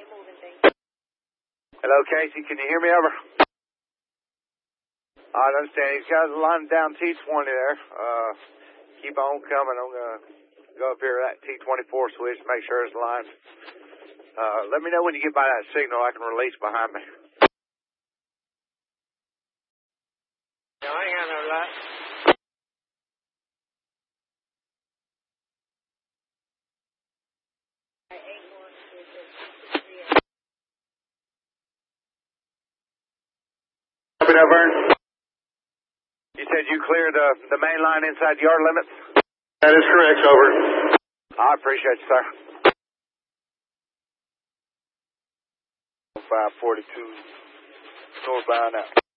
Hello, Casey. Can you hear me? Over. I understand. These guys are lining down T20 there. Keep on coming. I'm going to go up here at that T24 switch to make sure it's lined. Let me know when you get by that signal. I can release behind me. No, I ain't got no light. Vern. You said you cleared the main line inside yard limits? That is correct, over. I appreciate you, sir. 542 northbound out.